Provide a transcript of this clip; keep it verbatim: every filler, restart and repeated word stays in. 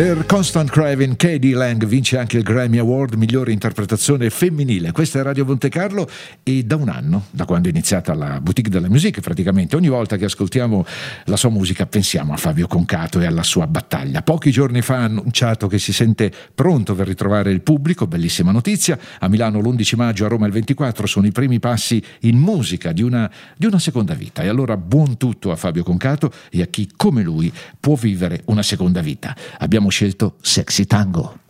Per Constant Craving, K D Lang vince anche il Grammy Award migliore interpretazione femminile. Questa è Radio Monte Carlo e da un anno, da quando è iniziata la Boutique de la Musique, praticamente ogni volta che ascoltiamo la sua musica pensiamo a Fabio Concato e alla sua battaglia. Pochi giorni fa ha annunciato che si sente pronto per ritrovare il pubblico, bellissima notizia. A Milano l'undici maggio, a Roma il ventiquattro sono i primi passi in musica di una, di una seconda vita. E allora buon tutto a Fabio Concato e a chi come lui può vivere una seconda vita. Abbiamo scelto Sexy Tango.